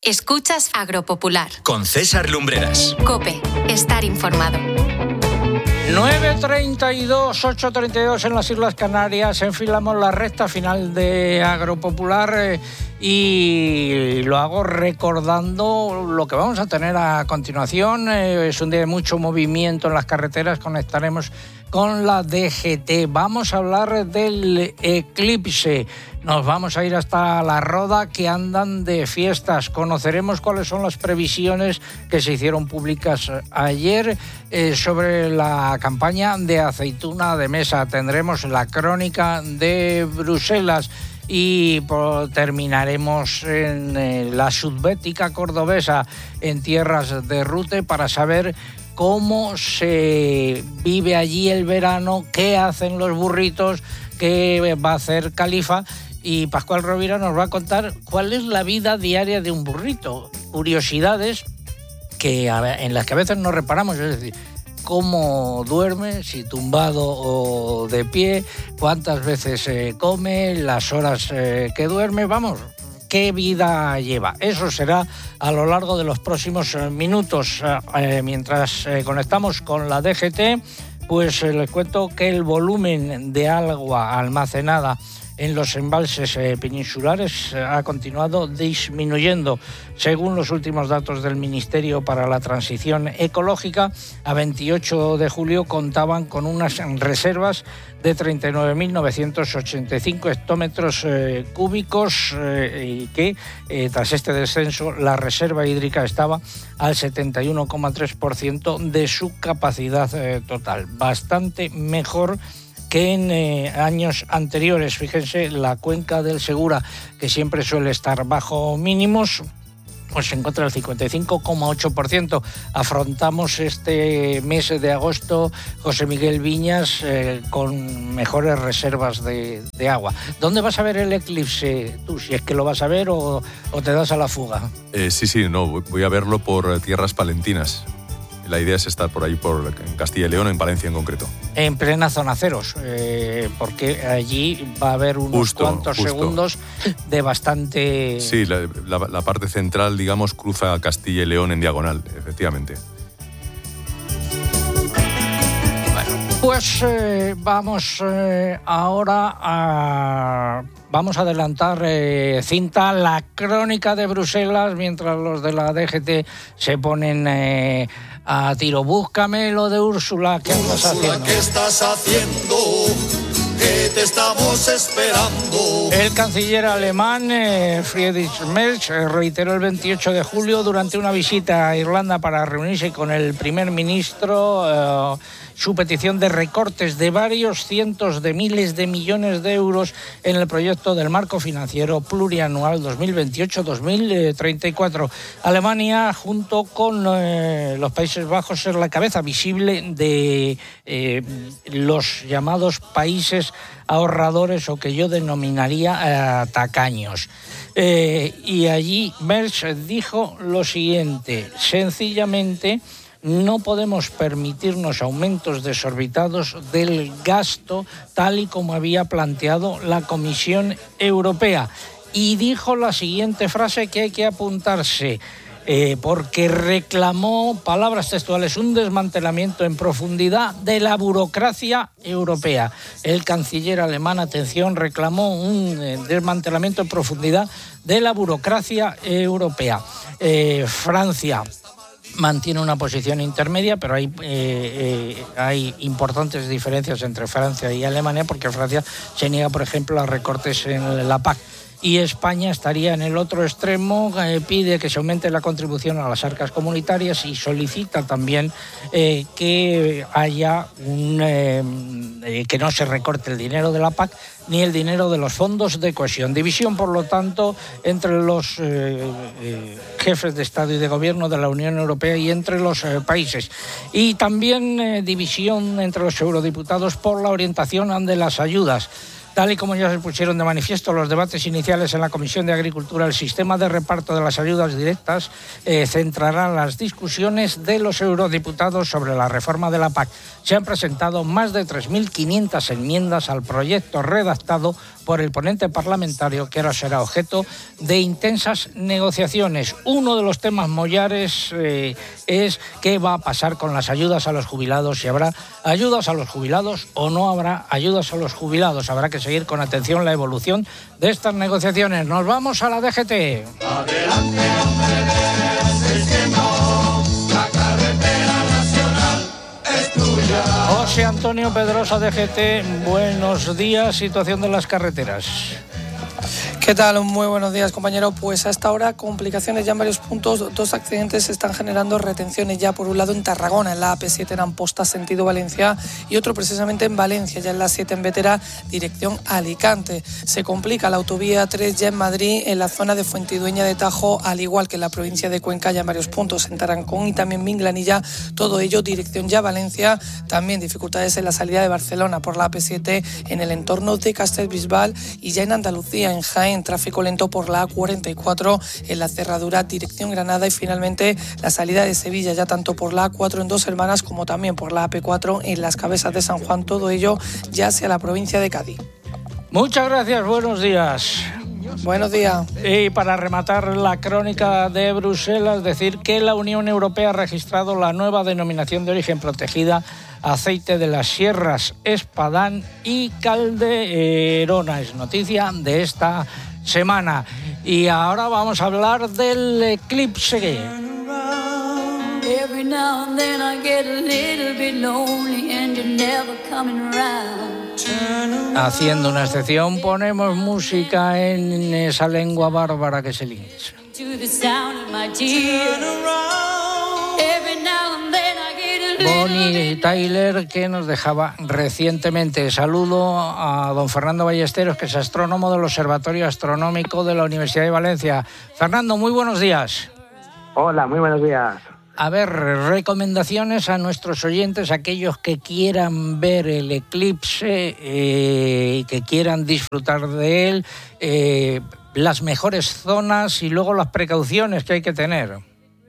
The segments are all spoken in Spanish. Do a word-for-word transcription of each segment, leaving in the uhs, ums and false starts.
Escuchas Agropopular. Con César Lumbreras. COPE. Estar informado. nueve treinta y dos, ocho treinta y dos en las Islas Canarias. Enfilamos la recta final de Agropopular eh, y lo hago recordando lo que vamos a tener a continuación. Eh, es un día de mucho movimiento en las carreteras. Conectaremos con la D G T. Vamos a hablar del eclipse. Nos vamos a ir hasta La Roda, que andan de fiestas. Conoceremos cuáles son las previsiones que se hicieron públicas ayer eh, sobre la campaña de aceituna de mesa. Tendremos la crónica de Bruselas y pues, terminaremos en eh, la subbética cordobesa, en tierras de Rute, para saber cómo se vive allí el verano, qué hacen los burritos, qué va a hacer Califa. Y Pascual Rovira nos va a contar cuál es la vida diaria de un burrito. Curiosidades que, en las que a veces no reparamos, es decir, cómo duerme, si tumbado o de pie, cuántas veces eh, come, las horas eh, que duerme, vamos, qué vida lleva. Eso será a lo largo de los próximos minutos. Eh, mientras eh, conectamos con la D G T, pues eh, les cuento que el volumen de agua almacenada en los embalses eh, peninsulares eh, ha continuado disminuyendo. Según los últimos datos del Ministerio para la Transición Ecológica, a veintiocho de julio contaban con unas reservas de treinta y nueve mil novecientos ochenta y cinco hectómetros eh, cúbicos eh, y que eh, tras este descenso la reserva hídrica estaba al setenta y uno coma tres por ciento de su capacidad eh, total. Bastante mejor que en eh, años anteriores. Fíjense, la cuenca del Segura, que siempre suele estar bajo mínimos, pues se encuentra al cincuenta y cinco coma ocho por ciento. Afrontamos este mes de agosto, José Miguel Viñas, eh, con mejores reservas de, de agua. ¿Dónde vas a ver el eclipse tú? Si es que lo vas a ver o, o te das a la fuga. Eh, sí, sí, no, voy a verlo por tierras palentinas. La idea es estar por ahí, por en Castilla y León, en Palencia en concreto. En plena zona ceros, eh, porque allí va a haber unos justo, cuantos justo. segundos de bastante... Sí, la, la, la parte central, digamos, cruza Castilla y León en diagonal, efectivamente. Pues eh, vamos eh, ahora a... Vamos a adelantar eh, cinta, la crónica de Bruselas, mientras los de la D G T se ponen eh, a tiro. Búscame lo de Úrsula, ¿qué andas haciendo? ¿Qué estás haciendo? Que te estamos esperando. El canciller alemán eh, Friedrich Merz eh, reiteró el veintiocho de julio durante una visita a Irlanda para reunirse con el primer ministro eh, su petición de recortes de varios cientos de miles de millones de euros en el proyecto del marco financiero plurianual dos mil veintiocho a dos mil treinta y cuatro. Alemania, junto con eh, los Países Bajos, es la cabeza visible de eh, los llamados países ahorradores, o que yo denominaría eh, tacaños. Eh, y allí Merz dijo lo siguiente: sencillamente, no podemos permitirnos aumentos desorbitados del gasto tal y como había planteado la Comisión Europea. Y dijo la siguiente frase que hay que apuntarse, eh, porque reclamó, palabras textuales, un desmantelamiento en profundidad de la burocracia europea. El canciller alemán, atención, reclamó un eh, desmantelamiento en profundidad de la burocracia europea. Eh, Francia mantiene una posición intermedia, pero hay, eh, eh, hay importantes diferencias entre Francia y Alemania, porque Francia se niega, por ejemplo, a recortes en la P A C. Y España estaría en el otro extremo, eh, pide que se aumente la contribución a las arcas comunitarias y solicita también eh, que haya un eh, eh, que no se recorte el dinero de la P A C ni el dinero de los fondos de cohesión. División, por lo tanto, entre los eh, eh, jefes de Estado y de Gobierno de la Unión Europea y entre los eh, países. Y también eh, división entre los eurodiputados por la orientación de las ayudas. Tal y como ya se pusieron de manifiesto los debates iniciales en la Comisión de Agricultura, el sistema de reparto de las ayudas directas eh, centrará las discusiones de los eurodiputados sobre la reforma de la P A C. Se han presentado más de tres mil quinientas enmiendas al proyecto redactado por el ponente parlamentario, que ahora será objeto de intensas negociaciones. Uno de los temas mollares eh, es qué va a pasar con las ayudas a los jubilados, si habrá ayudas a los jubilados o no habrá ayudas a los jubilados. Habrá que seguir con atención la evolución de estas negociaciones. Nos vamos a la D G T. Adelante, hombre, diciendo, la carretera nacional es tuya. José Antonio Pedrosa, D G T, buenos días. Situación de las carreteras. ¿Qué tal? Muy buenos días, compañero. Pues a esta hora complicaciones ya en varios puntos. Dos accidentes están generando retenciones ya, por un lado en Tarragona, en la A P siete en Amposta, sentido Valencia, y otro precisamente en Valencia, ya en la siete en Vetera, dirección Alicante. Se complica la autovía tres ya en Madrid, en la zona de Fuentidueña de Tajo, al igual que en la provincia de Cuenca, ya en varios puntos, en Tarancón y también Minglanilla, todo ello dirección ya Valencia. También dificultades en la salida de Barcelona por la A P siete en el entorno de Castellbisbal, y ya en Andalucía, en Jaén, tráfico lento por la A cuarenta y cuatro en la cerradura dirección Granada, y finalmente la salida de Sevilla ya tanto por la A cuatro en Dos Hermanas como también por la A P cuatro en las Cabezas de San Juan, todo ello ya hacia la provincia de Cádiz. Muchas gracias, buenos días. Buenos días. Y para rematar la crónica de Bruselas, decir que la Unión Europea ha registrado la nueva denominación de origen protegida aceite de las sierras Espadán y Calderona. Es noticia de esta semana. Y ahora vamos a hablar del eclipse. Haciendo una excepción, ponemos música en esa lengua bárbara que es el inglés. Bonnie Tyler, que nos dejaba recientemente. Saludo a don Fernando Ballesteros, que es astrónomo del Observatorio Astronómico de la Universidad de Valencia. Fernando, muy buenos días. Hola, muy buenos días. A ver, recomendaciones a nuestros oyentes, aquellos que quieran ver el eclipse y eh, que quieran disfrutar de él, eh, las mejores zonas y luego las precauciones que hay que tener.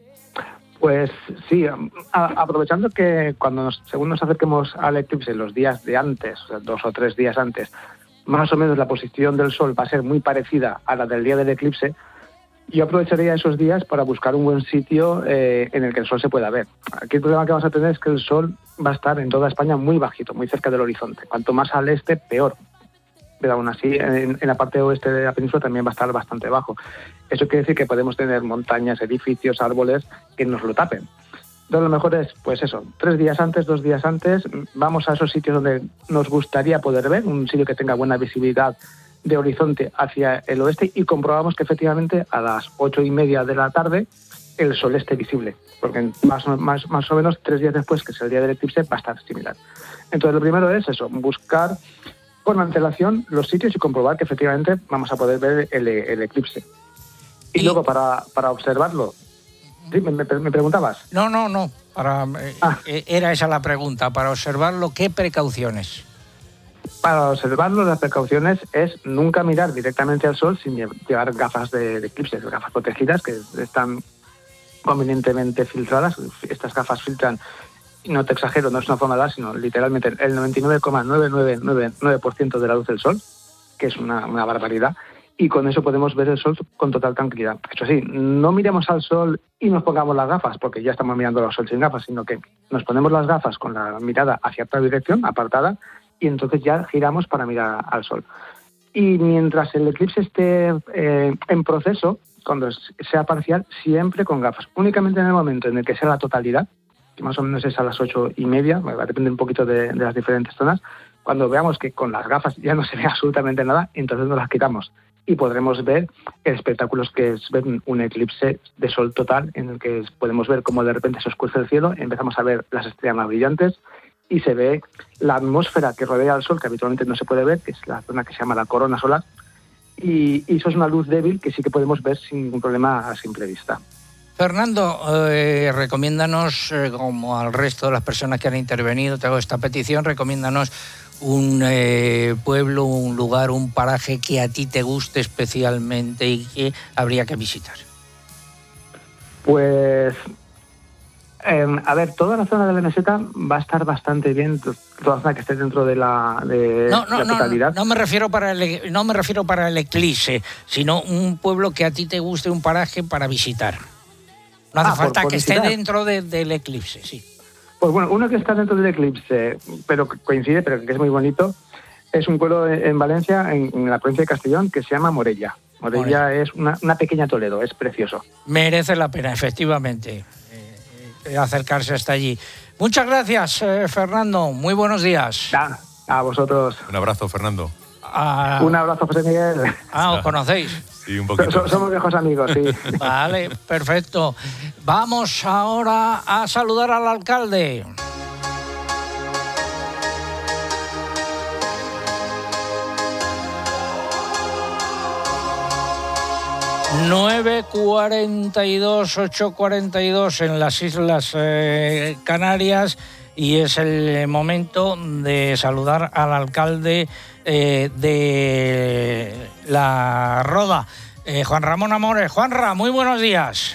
Pues sí, a, aprovechando que cuando nos, según nos acerquemos al eclipse los días de antes, o sea, dos o tres días antes, más o menos la posición del Sol va a ser muy parecida a la del día del eclipse, yo aprovecharía esos días para buscar un buen sitio eh, en el que el Sol se pueda ver. Aquí el problema que vamos a tener es que el Sol va a estar en toda España muy bajito, muy cerca del horizonte. Cuanto más al este, peor. Pero aún así, en, en la parte oeste de la península también va a estar bastante bajo. Eso quiere decir que podemos tener montañas, edificios, árboles que nos lo tapen. Entonces, lo mejor es, pues eso, tres días antes, dos días antes, vamos a esos sitios donde nos gustaría poder ver, un sitio que tenga buena visibilidad de horizonte hacia el oeste, y comprobamos que efectivamente a las ocho y media de la tarde el Sol esté visible, porque más, más, más o menos tres días después, que es el día del eclipse, va a estar similar. Entonces, lo primero es eso, buscar con antelación los sitios y comprobar que efectivamente vamos a poder ver el, el eclipse. Y, y luego, para, para observarlo, ¿sí? ¿Me, me, me preguntabas? No, no, no, para, ah. eh, era esa la pregunta. Para observarlo, ¿qué precauciones? Para observarlo, las precauciones es nunca mirar directamente al Sol sin llevar gafas de, de eclipse, gafas protegidas que están convenientemente filtradas. Estas gafas filtran, no te exagero, no es una forma de dar, sino literalmente el noventa y nueve coma nueve nueve nueve nueve por ciento de la luz del Sol, que es una, una barbaridad, y con eso podemos ver el Sol con total tranquilidad. Eso sí, no miremos al Sol y nos pongamos las gafas, porque ya estamos mirando al Sol sin gafas, sino que nos ponemos las gafas con la mirada hacia otra dirección, apartada, y entonces ya giramos para mirar al Sol. Y mientras el eclipse esté eh, en proceso, cuando sea parcial, siempre con gafas. Únicamente en el momento en el que sea la totalidad, que más o menos es a las ocho y media, va a depender un poquito de, de las diferentes zonas, cuando veamos que con las gafas ya no se ve absolutamente nada, entonces nos las quitamos y podremos ver el espectáculo que es ver un eclipse de Sol total, en el que podemos ver cómo de repente se oscurece el cielo, empezamos a ver las estrellas más brillantes y se ve la atmósfera que rodea al Sol, que habitualmente no se puede ver, que es la zona que se llama la corona solar, y, y eso es una luz débil que sí que podemos ver sin ningún problema a simple vista. Fernando, eh, recomiéndanos, eh, como al resto de las personas que han intervenido, te hago esta petición, recomiéndanos un eh, pueblo, un lugar, un paraje que a ti te guste especialmente y que habría que visitar. Pues Eh, a ver, toda la zona de la meseta va a estar bastante bien, toda la zona que esté dentro de la, de, no, no, la totalidad. No, no me refiero para el, no me refiero para el eclipse, sino un pueblo que a ti te guste, un paraje para visitar. No hace ah, falta por, por que visitar. esté dentro de, del eclipse, sí. Pues bueno, uno que está dentro del eclipse, pero que coincide, pero que es muy bonito, es un pueblo en Valencia, en, en la provincia de Castellón, que se llama Morella. Morella, Morella. es una, una pequeña Toledo, es precioso. Merece la pena, efectivamente, eh, acercarse hasta allí. Muchas gracias, eh, Fernando. Muy buenos días. Ah, a vosotros. Un abrazo, Fernando. Ah, un abrazo, José Miguel. Ah, ¿os conocéis? Sí, un poquito. So, somos viejos amigos, sí. Vale, perfecto. Vamos ahora a saludar al alcalde. nueve cuarenta y dos, ocho cuarenta y dos en las Islas eh, Canarias y es el momento de saludar al alcalde eh, de La Roda, eh, Juan Ramón Amores. Juanra, muy buenos días.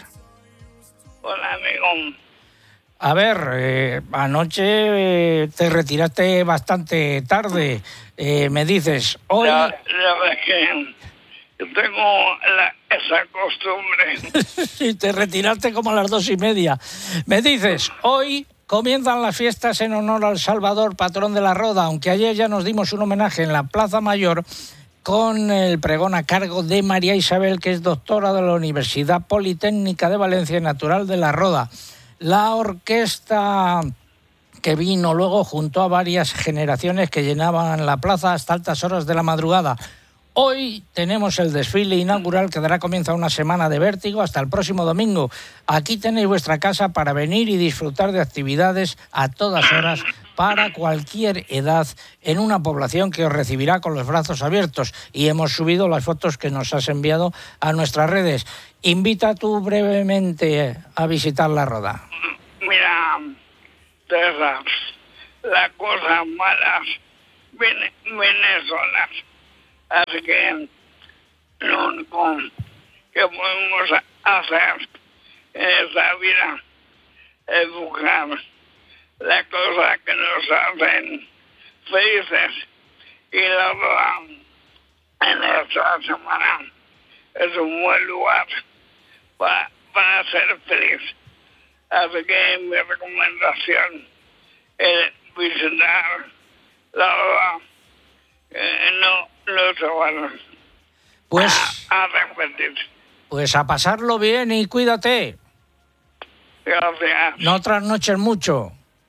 Hola, amigo. A ver, eh, anoche eh, te retiraste bastante tarde. Eh, me dices, hoy... La, la verdad que yo tengo la, esa costumbre. Sí, te retiraste como a las dos y media. Me dices, hoy comienzan las fiestas en honor al Salvador, patrón de La Roda, aunque ayer ya nos dimos un homenaje en la Plaza Mayor con el pregón a cargo de María Isabel, que es doctora de la Universidad Politécnica de Valencia, natural de La Roda. La orquesta que vino luego junto a varias generaciones que llenaban la plaza hasta altas horas de la madrugada. Hoy tenemos el desfile inaugural que dará comienzo a una semana de vértigo hasta el próximo domingo. Aquí tenéis vuestra casa para venir y disfrutar de actividades a todas horas para cualquier edad en una población que os recibirá con los brazos abiertos. Y hemos subido las fotos que nos has enviado a nuestras redes. Invita tú brevemente a visitar La Roda. Mira, Teresa, las cosas malas vienen, vienen solas. Así que lo único que podemos hacer en esta vida es buscar las cosas que nos hacen felices. Y la verdad, en esta semana es un buen lugar para, para ser feliz. Así que mi recomendación es visitar La Roda. Eh, no No se van pues, a, a repetir. Pues a pasarlo bien y cuídate. Gracias. No trasnoches mucho.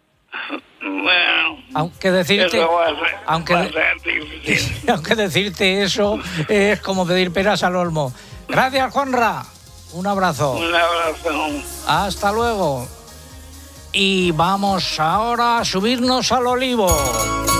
Bueno, aunque decirte, eso va a ser, aunque, va a ser difícil. aunque decirte eso es como pedir peras al olmo. Gracias, Juanra. Un abrazo. Un abrazo. Hasta luego. Y vamos ahora a subirnos al olivo.